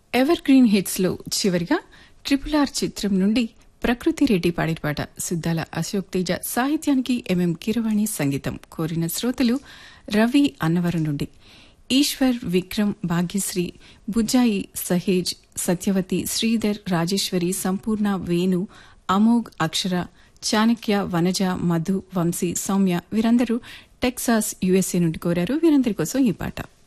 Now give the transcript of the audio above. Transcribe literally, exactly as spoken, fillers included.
Ever green hits లో చివరిగా triple R చిత్రం నుండి ప్రకృతి రెడ్డి పాడిన పాట సుద్దాల అశోక్ తేజ సాహిత్యానికి ఎంఎం కీరవాణి సంగీతం కోరిన శ్రోతలు రవి అన్నవరం నుండి ఈశ్వర్ విక్రమ్ భాగ్యశ్రీ బుజ్జాయి సహేజ్ సత్యవతి శ్రీధర్ రాజేశ్వరి సంపూర్ణ వేణు అమోఘ్ అక్షర చాణక్య వనజ మధు వంశీ సౌమ్య వీరందరూ టెక్సాస్ యుఎస్ఏ నుండి కోరారు. వీరందరి కోసం ఈ పాట.